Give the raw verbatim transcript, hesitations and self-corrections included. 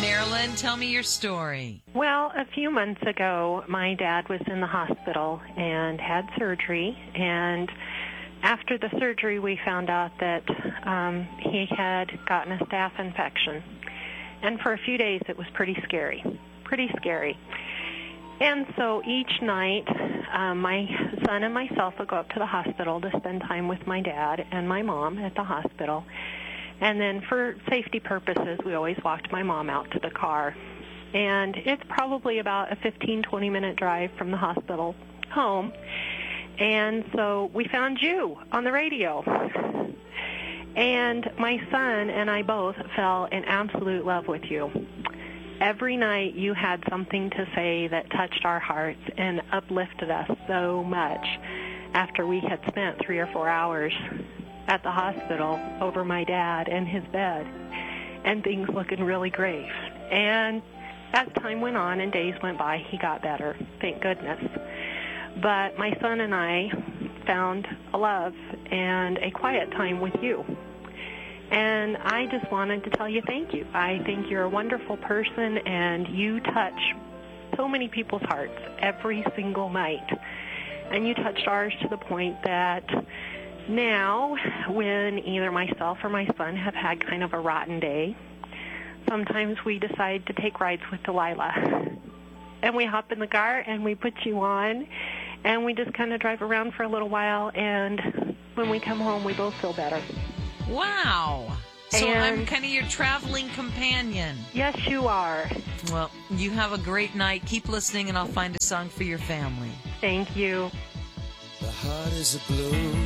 Marilyn, tell me your story. Well, a few months ago, my dad was in the hospital and had surgery, and after the surgery, we found out that um, he had gotten a staph infection. And for a few days, it was pretty scary, pretty scary. And so each night, um, my son and myself would go up to the hospital to spend time with my dad and my mom at the hospital. And then for safety purposes, we always walked my mom out to the car. And it's probably about a fifteen, twenty minute drive from the hospital home. And so we found you on the radio. And my son and I both fell in absolute love with you. Every night you had something to say that touched our hearts and uplifted us so much after we had spent three or four hours at the hospital over my dad and his bed and things looking really grave. And as time went on and days went by, he got better, thank goodness. But my son and I found a love and a quiet time with you. And I just wanted to tell you thank you. I think you're a wonderful person, and you touch so many people's hearts every single night. And you touched ours to the point that now, when either myself or my son have had kind of a rotten day, sometimes we decide to take rides with Delilah. And we hop in the car, and we put you on, and we just kind of drive around for a little while, and when we come home, we both feel better. Wow. So And I'm kind of your traveling companion. Yes, you are. Well, you have a great night. Keep listening, and I'll find a song for your family. Thank you. The heart is a blue.